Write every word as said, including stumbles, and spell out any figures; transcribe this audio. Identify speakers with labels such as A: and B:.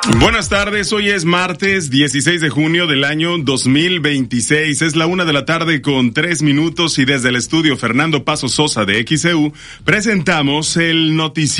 A: Buenas tardes, hoy es martes dieciséis de junio del año dos mil veintiséis. Es la una de la tarde con tres minutos y desde el estudio Fernando Paso Sosa de X E U presentamos el noticiero.